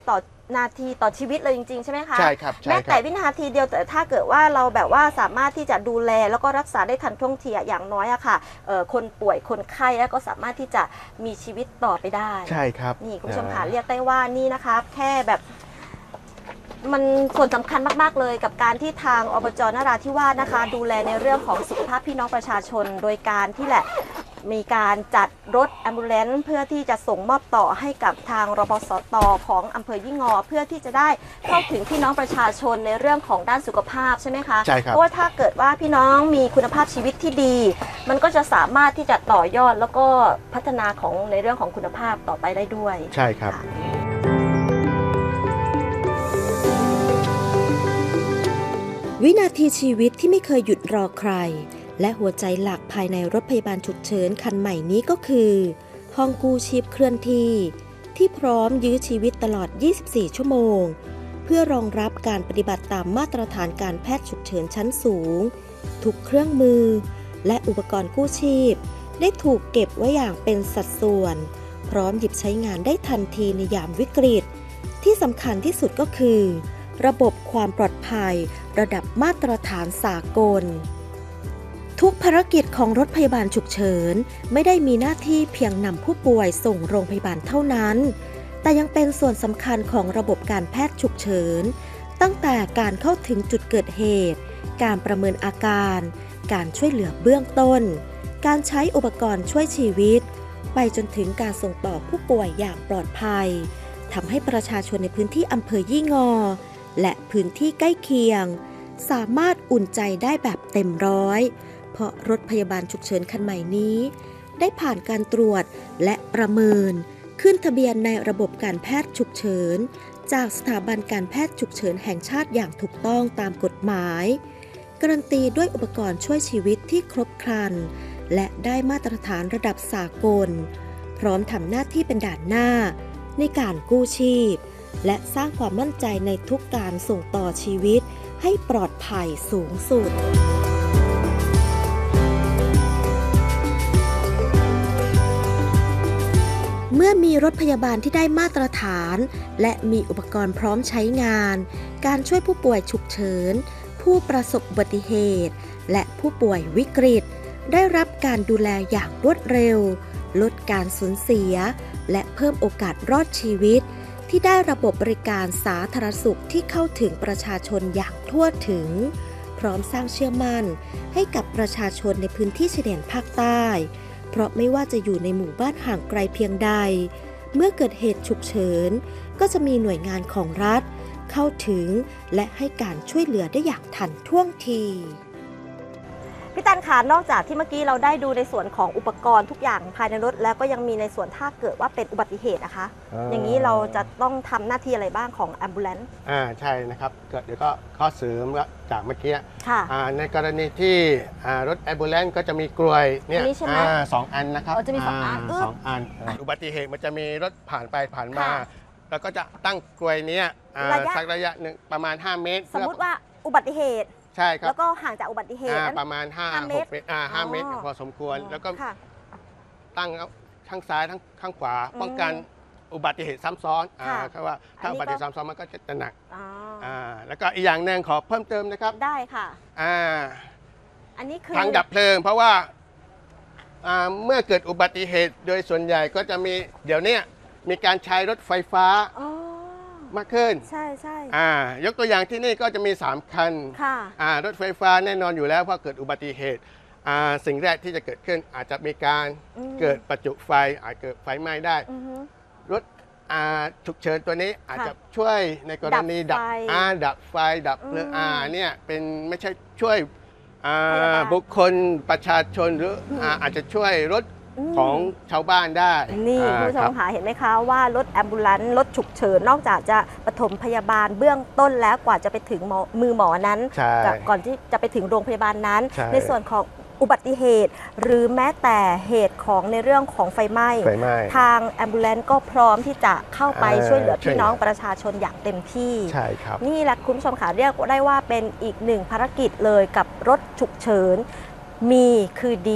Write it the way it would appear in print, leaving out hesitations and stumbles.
ต่อนาทีต่อชีวิตเลยจริงๆใช่ไหมคะใช่ครับแม้แต่วินาทีเดียวแต่ถ้าเกิดว่าเราแบบว่าสามารถที่จะดูแลแล้วก็รักษาได้ทันท่วงทีอย่างน้อยอะค่ะคนป่วยคนไข้ก็สามารถที่จะมีชีวิตต่อไปได้ใช่ครับนี่คุณผู้ชมค่ะเรียกได้ว่านี่นะคะแค่แบบมันส่วนสำคัญมากๆเลยกับการที่ทางอบจ.นราธิวาสนะคะดูแลในเรื่องของสุขภาพพี่น้องประชาชนโดยการที่แหละมีการจัดรถแอมบูเลนซ์เพื่อที่จะส่งมอบต่อให้กับทางรพสต.ของอำเภอยี่งอเพื่อที่จะได้เข้าถึงพี่น้องประชาชนในเรื่องของด้านสุขภาพใช่ไหมคะใช่ครับเพราะว่าถ้าเกิดว่าพี่น้องมีคุณภาพชีวิตที่ดีมันก็จะสามารถที่จะต่อยอดแล้วก็พัฒนาของในเรื่องของคุณภาพต่อไปได้ด้วยใช่ครับวินาทีชีวิตที่ไม่เคยหยุดรอใครและหัวใจหลักภายในรถพยาบาลฉุกเฉินคันใหม่นี้ก็คือห้องกู้ชีพเคลื่อนที่พร้อมยื้อชีวิตตลอด 24 ชั่วโมงเพื่อรองรับการปฏิบัติตามมาตรฐานการแพทย์ฉุกเฉินชั้นสูงทุกเครื่องมือและอุปกรณ์กู้ชีพได้ถูกเก็บไว้อย่างเป็นสัดส่วนพร้อมหยิบใช้งานได้ทันทีในยามวิกฤตที่สำคัญที่สุดก็คือระบบความปลอดภัยระดับมาตรฐานสากลทุกภารกิจของรถพยาบาลฉุกเฉินไม่ได้มีหน้าที่เพียงนำผู้ป่วยส่งโรงพยาบาลเท่านั้นแต่ยังเป็นส่วนสำคัญของระบบการแพทย์ฉุกเฉินตั้งแต่การเข้าถึงจุดเกิดเหตุการประเมินอาการการช่วยเหลือเบื้องต้นการใช้อุปกรณ์ช่วยชีวิตไปจนถึงการส่งต่อผู้ป่วยอย่างปลอดภัยทำให้ประชาชนในพื้นที่อำเภอยี่งอและพื้นที่ใกล้เคียงสามารถอุ่นใจได้แบบเต็มร้อยเพราะรถพยาบาลฉุกเฉินคันใหม่นี้ได้ผ่านการตรวจและประเมินขึ้นทะเบียนในระบบการแพทย์ฉุกเฉินจากสถาบันการแพทย์ฉุกเฉินแห่งชาติอย่างถูกต้องตามกฎหมายการันตีด้วยอุปกรณ์ช่วยชีวิตที่ครบครันและได้มาตรฐานระดับสากลพร้อมทำหน้าที่เป็นด่านหน้าในการกู้ชีพและสร้างความมั่นใจในทุกการส่งต่อชีวิตให้ปลอดภัยสูงสุดเมื่อมีรถพยาบาลที่ได้มาตรฐานและมีอุปกรณ์พร้อมใช้งานการช่วยผู้ป่วยฉุกเฉินผู้ประสบอุบัติเหตุและผู้ป่วยวิกฤตได้รับการดูแลอย่างรวดเร็วลดการสูญเสียและเพิ่มโอกาสรอดชีวิตที่ได้ระบบบริการสาธารณสุขที่เข้าถึงประชาชนอย่างทั่วถึงพร้อมสร้างเชื่อมั่นให้กับประชาชนในพื้นที่ชายแดนภาคใต้เพราะไม่ว่าจะอยู่ในหมู่บ้านห่างไกลเพียงใดเมื่อเกิดเหตุฉุกเฉินก็จะมีหน่วยงานของรัฐเข้าถึงและให้การช่วยเหลือได้อย่างทันท่วงทีพี่ตันคะนอกจากที่เมื่อกี้เราได้ดูในส่วนของอุปกรณ์ทุกอย่างภายในรถแล้วก็ยังมีในส่วนถ้าเกิดว่าเป็นอุบัติเหตุนะคะอย่างนี้เราจะต้องทำหน้าที่อะไรบ้างของ ambulance ใช่นะครับเดี๋ยวก็ข้อเสริมจากเมื่อกี้ในกรณีที่รถ ambulance ก็จะมีกลวยเนี่ย2 อันนะครับจะมี2 อันอุบัติเหตุมันจะมีรถผ่านไปผ่านมาแล้วก็จะตั้งกลวยนี้สักระยะหนึ่งประมาณ5 เมตรสมมติว่าอุบัติเหตุใช่ครับแล้วก็ห่างจากอุบัติเหตุประมาณ5 เมตร5 เมตรพอสมควรแล้วก็ตั้งข้างซ้ายข้างขวาป้องกันอุบัติเหตุซ้ำซ้อนคือว่าถ้าอุบัติเหตุซ้ำซ้อนมันก็จะหนักแล้วก็อีกอย่างหนึ่งขอเพิ่มเติมนะครับได้ค่ะอันนี้คือทางดับเพลิงเพราะว่าเมื่อเกิดอุบัติเหตุโดยส่วนใหญ่ก็จะมีเดี๋ยวนี้มีการใช้รถไฟฟ้ามากขึ้นใช่ใช่ยกตัวอย่างที่นี่ก็จะมี3 คันรถไฟฟ้าแน่นอนอยู่แล้วเพราะเกิดอุบัติเหตุสิ่งแรกที่จะเกิดขึ้นอาจจะมีการเกิดประจุไฟอาจเกิดไฟไหม้ได้รถฉุกเฉินตัวนี้อาจจะช่วยในกรณีดับไฟดับเพลิงเนี่ยเป็นไม่ใช่ช่วยบุคคลประชาชนหรืออาจจะช่วยรถของชาวบ้านได้นี่คุณผู้ชมค่ะเห็นไหมคะว่ารถแอมบูเลนซ์รถฉุกเฉินนอกจากจะปฐมพยาบาลเบื้องต้นแล้วกว่าจะไปถึงมือหมอนั้นก่อนที่จะไปถึงโรงพยาบาลนั้นในส่วนของอุบัติเหตุหรือแม้แต่เหตุของในเรื่องของไฟไหม้ทางแอมบูเลนซ์ก็พร้อมที่จะเข้าไปช่วยเหลือพี่น้องประชาชนอย่างเต็มที่ใช่ครับนี่แหละคุณผู้ชมค่ะเรียกได้ว่าเป็นอีกหนึ่งภารกิจเลยกับรถฉุกเฉินมีคือดี